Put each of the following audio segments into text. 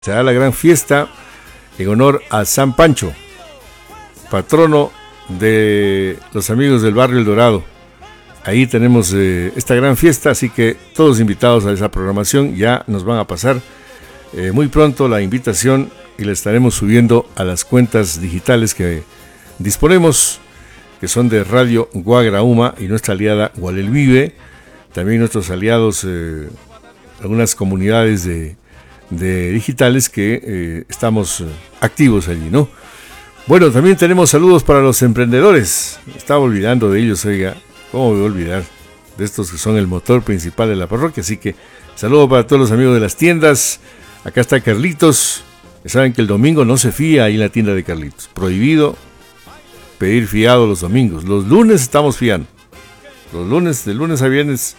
será la gran fiesta en honor a San Pancho, patrono de los amigos del barrio El Dorado. Ahí tenemos esta gran fiesta, así que todos invitados a esa programación. Ya nos van a pasar muy pronto la invitación y la estaremos subiendo a las cuentas digitales que disponemos, que son de Radio Guagrauma y nuestra aliada Gualelvive, también nuestros aliados, algunas comunidades de digitales que estamos activos allí, ¿no? Bueno, también tenemos saludos para los emprendedores. Estaba olvidando de ellos, oiga, ¿cómo me voy a olvidar de estos que son el motor principal de la parroquia? Así que saludo para todos los amigos de las tiendas. Acá está Carlitos. Saben que el domingo no se fía ahí en la tienda de Carlitos. Prohibido pedir fiado los domingos. Los lunes estamos fiando. Los lunes, de lunes a viernes,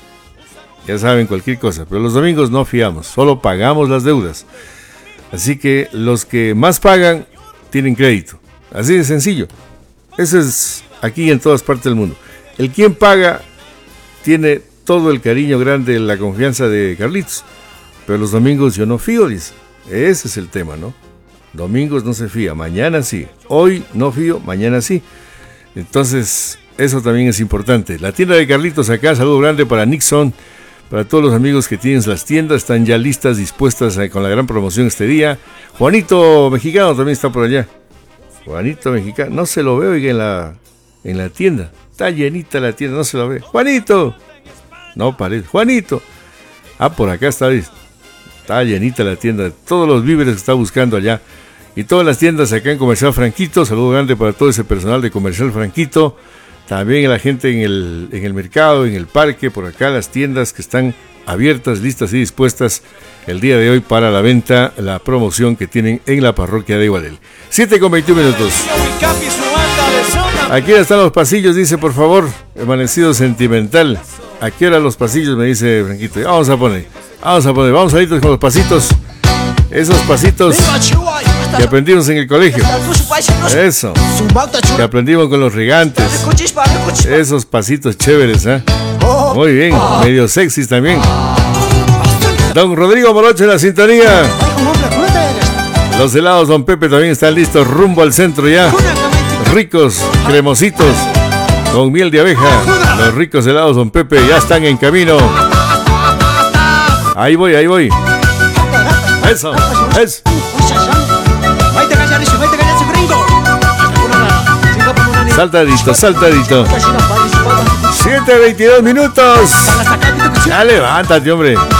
ya saben, cualquier cosa. Pero los domingos no fiamos, solo pagamos las deudas. Así que los que más pagan tienen crédito. Así de sencillo. Eso es aquí en todas partes del mundo. El quien paga tiene todo el cariño grande, la confianza de Carlitos. Pero los domingos yo no fío, dice. Ese es el tema, ¿no? Domingos no se fía, mañana sí. Hoy no fío, mañana sí. Entonces, eso también es importante. La tienda de Carlitos acá, saludo grande para Nixon, para todos los amigos que tienen las tiendas, están ya listas, dispuestas con la gran promoción este día. Juanito Mexicano también está por allá. Juanito Mexicano, no se lo veo en la tienda. Está llenita la tienda, no se lo ve. Juanito, no parece. Juanito, por acá está, está llenita la tienda. Todos los víveres que está buscando allá. Y todas las tiendas acá en Comercial Franquito. Saludo grande para todo ese personal de Comercial Franquito. También a la gente en el mercado, en el parque, por acá las tiendas que están abiertas, listas y dispuestas el día de hoy para la venta, la promoción que tienen en la parroquia de Igualel. 7:21. ¿A qué hora están los pasillos? Dice, por favor, amanecido sentimental. ¿A qué hora los pasillos? Me dice Franquito. Vamos a ir con los pasitos. Esos pasitos que aprendimos en el colegio. Eso. Que aprendimos con los regantes. Esos pasitos chéveres, ¿eh? Muy bien. Medio sexys también. Don Rodrigo Morocho en la sintonía. Los helados Don Pepe también están listos. Rumbo al centro ya. Ricos, cremositos, con miel de abeja. Los ricos helados Don Pepe ya están en camino. Ahí voy. Eso. Saltadito. 7:22. Ya levántate, hombre.